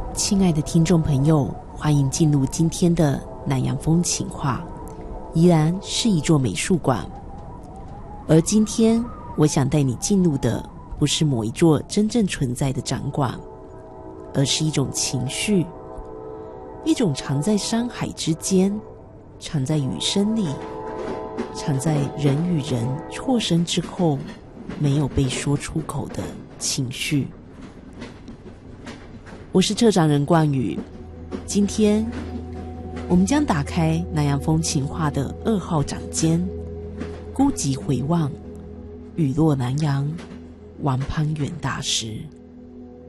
亲爱的听众朋友，欢迎进入今天的南洋风情话，依然是一座美术馆。而今天我想带你进入的不是某一座真正存在的展馆，而是一种情绪，一种藏在山海之间，藏在雨声里，藏在人与人错身之后没有被说出口的情绪。我是策展人冠宇，今天我们将打开南洋风情画的2号展间，孤寂回望，雨落南洋，王攀元大师。